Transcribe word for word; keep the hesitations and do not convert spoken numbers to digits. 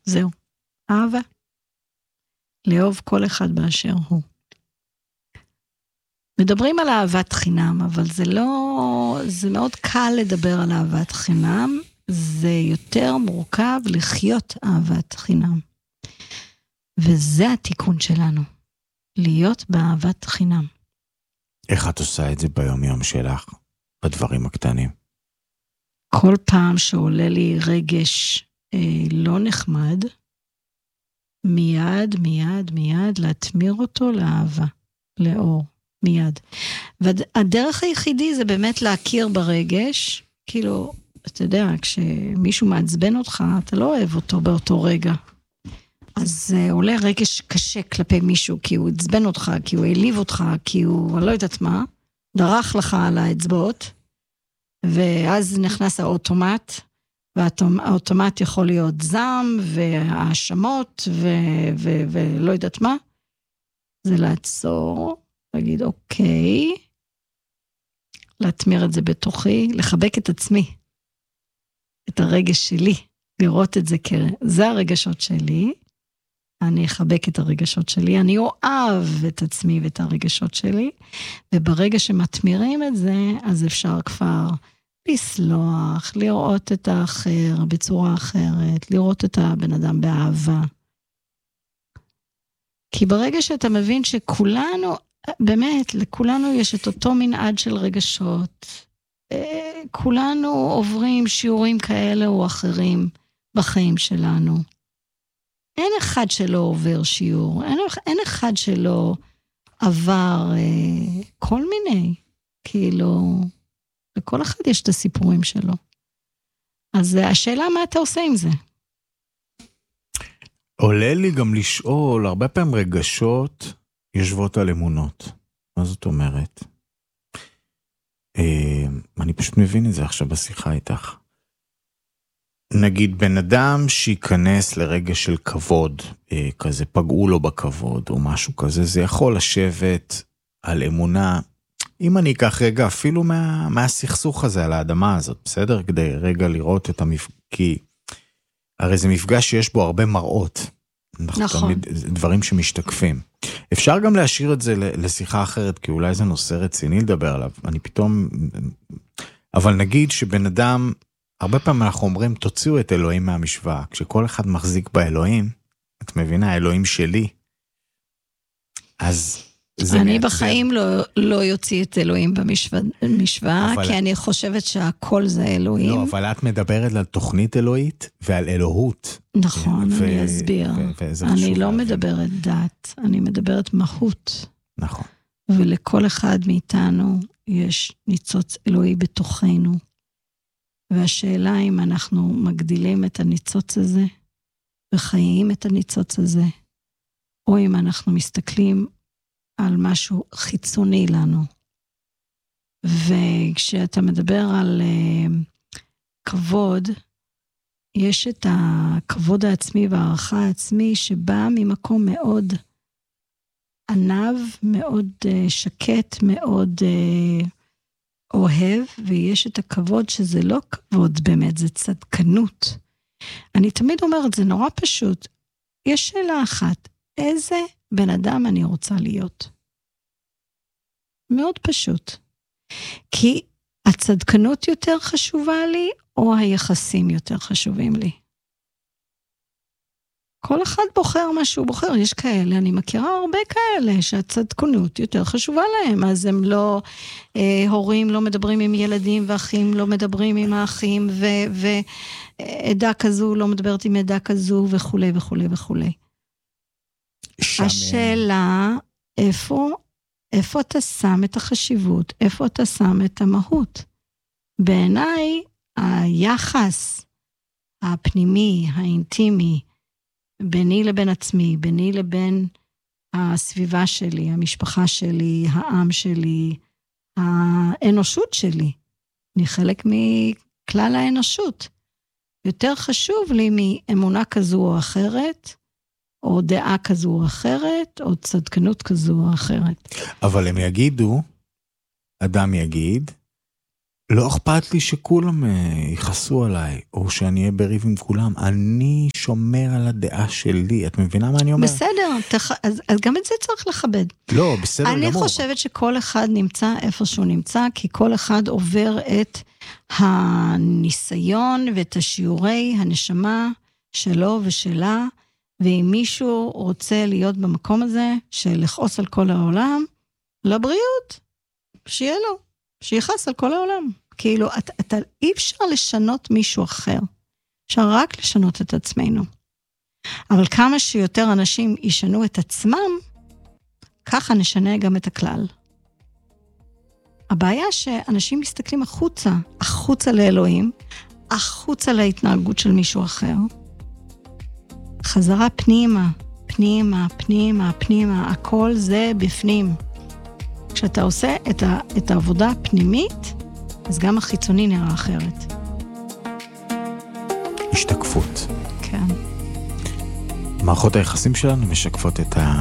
זהו. אהבה. לאהוב כל אחד באשר הוא. מדברים על אהבת חינם, אבל זה לא, זה מאוד קל לדבר על אהבת חינם, זה יותר מורכב לחיות אהבת חינם. וזה התיקון שלנו, להיות באהבת חינם. איך את עושה את זה ביום יום שלך, בדברים הקטנים? כל פעם שעולה לי רגש אה, לא נחמד, מיד, מיד, מיד, להתמיר אותו לאהבה, לאור, מיד. והדרך היחידי זה באמת להכיר ברגש, כאילו, אתה יודע, כשמישהו מעצבן אותך, אתה לא אוהב אותו באותו רגע. אז uh, עולה רגש קשה כלפי מישהו, כי הוא עצבן אותך, כי הוא העליב אותך, כי הוא, אני לא יודעת מה, דרך לך על האצבעות, ואז נכנס האוטומט, והאוטומט יכול להיות זעם, והאשמות, ו- ו- ולא יודעת מה. זה לעצור, להגיד אוקיי, להתמיר את זה בתוכי, לחבק את עצמי, את הרגש שלי, לראות את זה כזה הרגשות שלי, אני אחבק את הרגשות שלי, אני אוהב את עצמי ואת הרגשות שלי, וברגע שמתמירים את זה, אז אפשר כבר לסלוח, לראות את האחר בצורה אחרת, לראות את הבן אדם באהבה. כי ברגע שאתה מבין שכולנו, באמת, לכולנו יש את אותו מנעד של רגשות, כולנו עוברים שיעורים כאלה או אחרים בחיים שלנו. אין אחד שלא עובר שיעור, אין, אין אחד שלא עבר אה, כל מיני, כאילו, לכל אחד יש את הסיפורים שלו. אז השאלה מה אתה עושה עם זה? עולה לי גם לשאול, הרבה פעמים רגשות יושבות על אמונות. מה זאת אומרת? אה, אני פשוט מבין את זה עכשיו בשיחה איתך. נגיד בן אדם שיכנס לרגע של כבוד, אה, כזה פגעו לו בכבוד או משהו כזה, זה יכול לשבת על אמונה, אם אני אקח רגע אפילו מה, מהסכסוך הזה על האדמה הזאת, בסדר? כדי רגע לראות את המפגש, כי הרי זה מפגש שיש בו הרבה מראות, נכון. תמיד, דברים שמשתקפים. אפשר גם להשאיר את זה לשיחה אחרת, כי אולי זה נושא רציני לדבר עליו, אני פתאום, אבל נגיד שבן אדם, הרבה פעמים אנחנו אומרים, תוציאו את אלוהים מהמשוואה. כשכל אחד מחזיק באלוהים, את מבינה, האלוהים שלי. אז זה אני מעצבן. בחיים לא, לא יוציא את אלוהים במשוואה, אבל... כי אני חושבת שהכל זה אלוהים. לא, אבל את מדברת על תוכנית אלוהית ועל אלוהות. נכון, ו... אני אסביר. ו... ו... אני לא להבין. מדברת דת, אני מדברת מהות. נכון. ולכל אחד מאיתנו יש ניצוץ אלוהי בתוכנו. והשאלה אם אנחנו מגדילים את הניצוץ הזה, וחיים את הניצוץ הזה, או אם אנחנו מסתכלים על משהו חיצוני לנו. וכשאתה מדבר על uh, כבוד, יש את הכבוד העצמי והערכה העצמי, שבא ממקום מאוד ענב, מאוד uh, שקט, מאוד... Uh, אוהב, ויש את הכבוד שזה לא כבוד באמת, זה צדקנות. אני תמיד אומרת, זה נורא פשוט. יש שאלה אחת, איזה בן אדם אני רוצה להיות? מאוד פשוט. כי הצדקנות יותר חשובה לי, או היחסים יותר חשובים לי? כל אחד בוחר מה שהוא בוחר, יש כאלה, אני מכירה הרבה כאלה, שהצדקנות יותר חשובה להם, אז הם לא, אה, הורים לא מדברים עם ילדים, ואחים לא מדברים עם האחים, ועדה כזו לא מדברת עם עדה כזו, וכו' וכו' וכו'. שם... השאלה, איפה, איפה אתה שם את החשיבות, איפה אתה שם את המהות? בעיניי, היחס הפנימי, האינטימי, ביני לבין עצמי, ביני לבין הסביבה שלי, המשפחה שלי, העם שלי, האנושות שלי. אני חלק מכלל האנושות. יותר חשוב לי מאמונה כזו או אחרת, או דעה כזו או אחרת, או צדקנות כזו או אחרת. אבל הם יגידו, אדם יגיד, לא אכפת לי שכולם יכעסו עליי, או שאני אהיה בריב עם כולם. אני שומר על הדעה שלי. את מבינה מה אני אומר? בסדר, תח... אז, אז גם את זה צריך לכבד. לא, בסדר אני גמור. אני חושבת שכל אחד נמצא איפה שהוא נמצא, כי כל אחד עובר את הניסיון ואת השיעורי הנשמה שלו ושלה, ואם מישהו רוצה להיות במקום הזה, של לכעוס על כל העולם, לבריאות, שיהיה לו, שיחס על כל העולם. כאילו, אתה, אתה, אי אפשר לשנות מישהו אחר, אפשר רק לשנות את עצמנו. אבל כמה שיותר אנשים ישנו את עצמם, ככה נשנה גם את הכלל. הבעיה שאנשים מסתכלים החוצה, החוצה לאלוהים, החוצה להתנהגות של מישהו אחר. חזרה פנימה, פנימה, פנימה, פנימה, הכל זה בפנים. כשאתה עושה את, ה, את העבודה הפנימית, אז גם החיצוני נראה אחרת. השתקפות. כן. מערכות היחסים שלנו משקפות את ה...